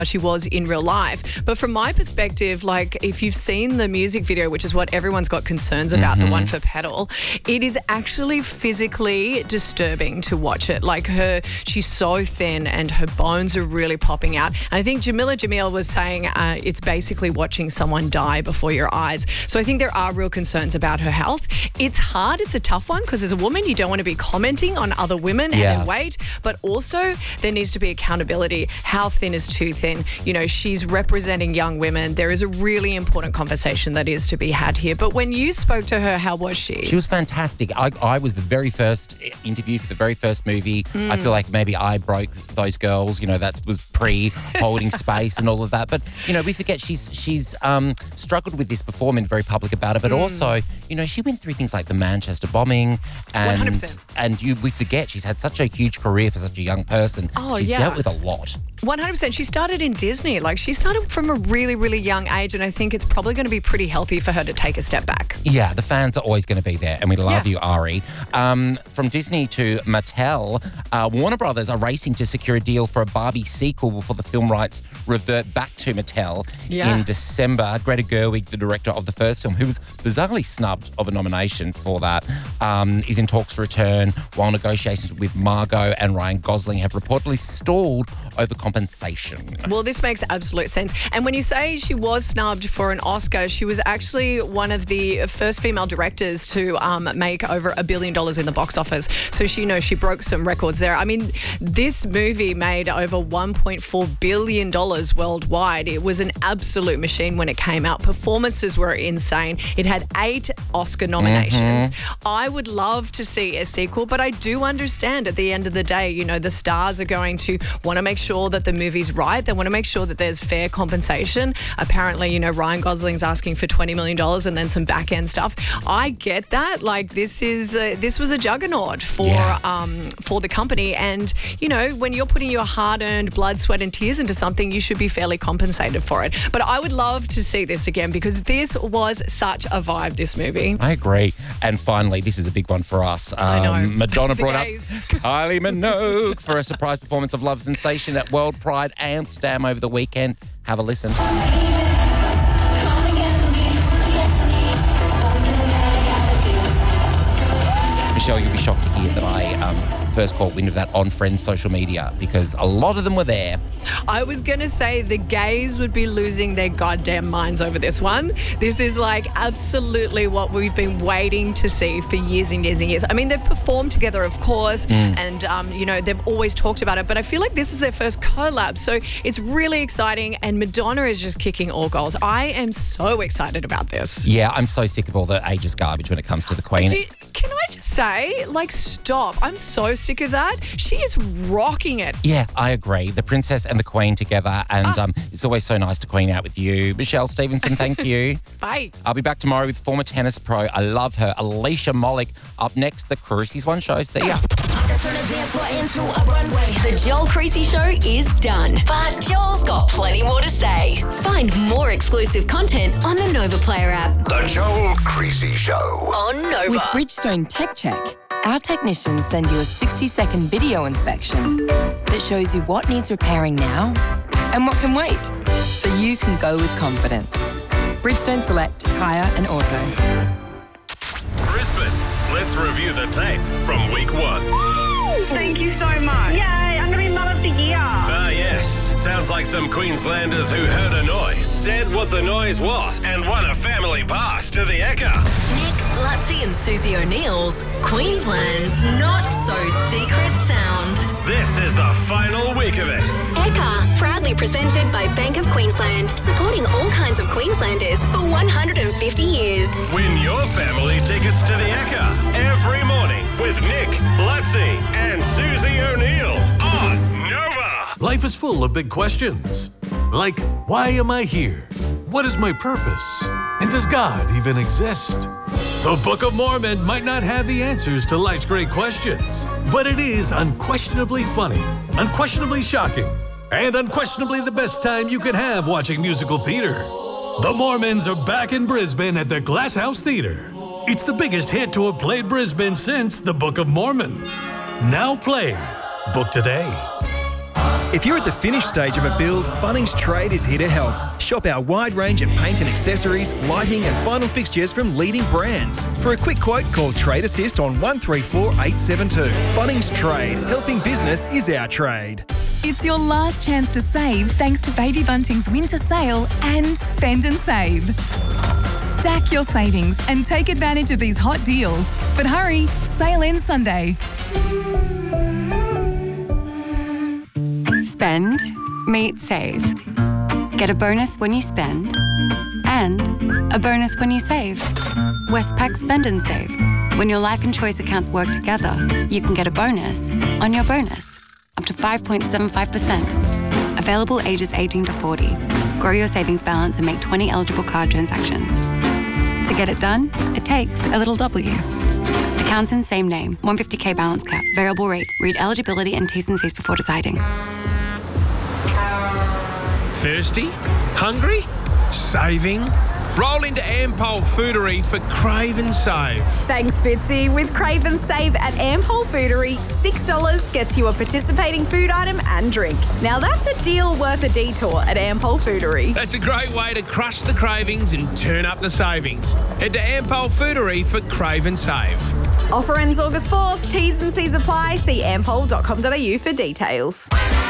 she was in real life. But from my perspective, like if you've seen the music video, which is what everyone's got concerns about, the one for Petal, it is actually physically disturbing to watch it. Like she's so thin and her bones are really popping out. And I think Jamila Jamil was saying it's basically watching someone die before your eyes. So I think there are real concerns about her health. It's hard. It's a tough one because as a woman, you don't want to be commenting on other women and their weight, but also there needs to be accountability. How thin is too thin? You know, she's representing young women. There is a really important conversation that is to be had here. But when you spoke to her, how was she? She was fantastic. I was the very first interview for the very first movie. I feel like maybe I broke those girls. You know, that was pre-holding space and all of that. But, you know, we forget she's struggled with this before, been very public about it. But also, you know, she went through things like the Manchester bombing. And 100%. We forget she's had such a huge career for such a young person. She's dealt with a lot. 100%. She started in Disney. Like, she started from a really, really young age, and I think it's probably going to be pretty healthy for her to take a step back. Yeah, the fans are always going to be there, and we love you, Ari. From Disney to Mattel, Warner Brothers are racing to secure a deal for a Barbie sequel before the film rights revert back to Mattel in December. Greta Gerwig, the director of the first film, who was bizarrely snubbed of a nomination for that, is in talks to return, while negotiations with Margot and Ryan Gosling have reportedly stalled over compensation. Well, this makes absolute sense. And when you say she was snubbed for an Oscar, she was actually one of the first female directors to make over $1 billion in the box office. So she broke some records there. I mean, this movie made over $1.4 billion worldwide. It was an absolute machine when it came out. Performances were insane. It had 8 Oscar nominations. I would love to see a sequel, but I do understand at the end of the day, you know, the stars are going to want to make sure that the movie's right. They want to make sure that there's fair compensation. Apparently, you know, Ryan Gosling's asking for $20 million and then some back end stuff. I get that. Like, this was a juggernaut for the company. And, you know, when you're putting your hard-earned blood, sweat and tears into something, you should be fairly compensated for it. But I would love to see this again because this was such a vibe, this movie. I agree. And finally, this is a big one for us. I know. Madonna brought up Kylie Minogue for a surprise performance of Love Sensation at World Pride Amsterdam over the weekend. Have a listen. Michelle, you'll be shocked to hear that I first caught wind of that on Friends' social media because a lot of them were there. I was going to say the gays would be losing their goddamn minds over this one. This is like absolutely what we've been waiting to see for years and years and years. I mean, they've performed together, of course, and, you know, they've always talked about it, but I feel like this is their first collab, so it's really exciting, and Madonna is just kicking all goals. I am so excited about this. Yeah, I'm so sick of all the ageist garbage when it comes to the Queen. Can I just say, like, stop. I'm so sick of that. She is rocking it. Yeah, I agree. The Princess and the Queen together, and it's always so nice to queen out with you. Michelle Stevenson, thank you. Bye. I'll be back tomorrow with former tennis pro, I love her, Alicia Molik. Up next, the Cruises One Show. See ya. The Joel Creasy Show is done, but Joel's got plenty more to say. Find more exclusive content on the Nova Player app. The Joel Creasy Show on Nova. With Bridgestone Tech Check, our technicians send you a 60-second video inspection that shows you what needs repairing now and what can wait, so you can go with confidence. Bridgestone Select Tyre and Auto. Brisbane, let's review the tape from week 1. Thank you so much. Yay, I'm going to be Mum of the Year. Ah, yes. Sounds like some Queenslanders who heard a noise, said what the noise was, and won a family pass to the Ekka. Nick, Lutzi and Susie O'Neill's Queensland's Not-So-Secret Sound. This is the final week of it. Ekka, proudly presented by Bank of Queensland, supporting all kinds of Queenslanders for 150 years. Win your family tickets to the Ekka every morning with Nick, Lutzi and Susie O'Neill on Nova. Life is full of big questions. Like, why am I here? What is my purpose? And does God even exist? The Book of Mormon might not have the answers to life's great questions, but it is unquestionably funny, unquestionably shocking, and unquestionably the best time you can have watching musical theater. The Mormons are back in Brisbane at the Glass House Theatre. It's the biggest hit to have played Brisbane since The Book of Mormon. Now playing. Book today. If you're at the finished stage of a build, Bunnings Trade is here to help. Shop our wide range of paint and accessories, lighting and final fixtures from leading brands. For a quick quote, call Trade Assist on 134 872. Bunnings Trade. Helping business is our trade. It's your last chance to save thanks to Baby Bunting's winter sale and Spend and Save. Stack your savings and take advantage of these hot deals. But hurry, sale ends Sunday. Spend, meet, save. Get a bonus when you spend and a bonus when you save. Westpac Spend and Save. When your life and choice accounts work together, you can get a bonus on your bonus, up to 5.75%. Available ages 18 to 40. Grow your savings balance and make 20 eligible card transactions. To get it done, it takes a little W. Accounts in same name, 150k balance cap, variable rate. Read eligibility and T's and C's before deciding. Thirsty? Hungry? Saving? Roll into Ampol Foodery for Crave and Save. Thanks, Fitzy. With Crave and Save at Ampol Foodery, $6 gets you a participating food item and drink. Now that's a deal worth a detour at Ampol Foodery. That's a great way to crush the cravings and turn up the savings. Head to Ampol Foodery for Crave and Save. Offer ends August 4th. T's and C's apply. See ampol.com.au for details.